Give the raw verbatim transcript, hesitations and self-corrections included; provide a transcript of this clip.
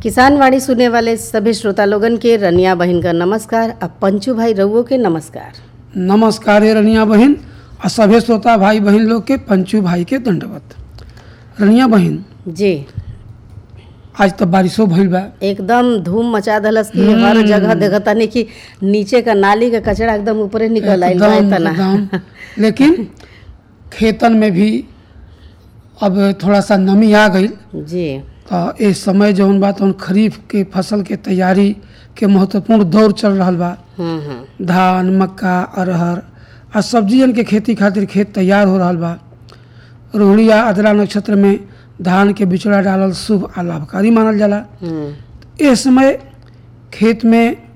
किसान वाणी सुनने वाले सभी श्रोता लोगन के रनिया बहन का नमस्कार। अब पंचू भाई रउओ के नमस्कार। नमस्कार है रनिया बहन और सभी श्रोता भाई बहन लोग के पंचू भाई के दंडवत। रनिया बहन जी आज तो बारिशो भइल बा, एकदम धूम मचा दलस की हर जगह देखतानी कि नीचे का नाली का कचरा एकदम ऊपरे निकल आइल बा एकदम इतना। एकदम। लेकिन खेतन में भी अब थोड़ा सा नमी आ गई। जी तो इस समय जौन बा तौन खरीफ के फसल के तैयारी के महत्वपूर्ण दौर चल रहा बा। हम्म हम्म धान, मक्का, अरहर और सब्जियन के खेती खातिर खेत तैयार हो रहा बा। रोहिणी या अदरा नक्षत्र में धान के बिचड़ा डालल शुभ आ लाभकारी मानल जाला। हम्म इस समय खेत में